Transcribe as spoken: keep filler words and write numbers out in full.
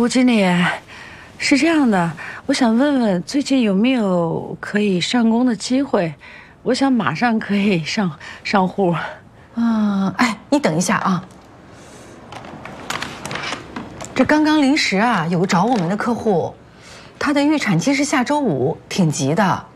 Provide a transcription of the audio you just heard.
吴经理，是这样的，我想问问最近有没有可以上工的机会？我想马上可以上上户。 嗯，哎，你等一下啊。这刚刚临时啊，有个找我们的客户，他的预产期是下周五，挺急的。